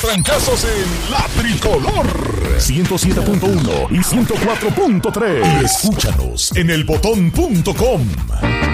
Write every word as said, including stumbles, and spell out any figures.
trancazos en La Tricolor. ciento siete punto uno y ciento cuatro punto tres. Escúchanos en el botón punto com.